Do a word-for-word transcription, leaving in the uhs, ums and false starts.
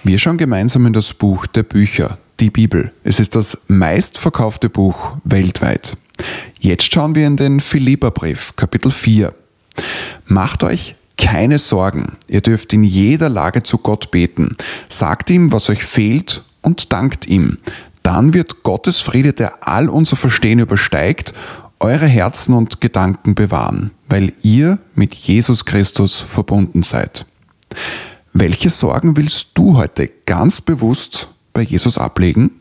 Wir schauen gemeinsam in das Buch der Bücher, die Bibel. Es ist das meistverkaufte Buch weltweit. Jetzt schauen wir in den Philipperbrief, Kapitel vier. Macht euch keine Sorgen. Ihr dürft in jeder Lage zu Gott beten. Sagt ihm, was euch fehlt und dankt ihm. Dann wird Gottes Friede, der all unser Verstehen übersteigt, eure Herzen und Gedanken bewahren, weil ihr mit Jesus Christus verbunden seid. Welche Sorgen willst du heute ganz bewusst bei Jesus ablegen?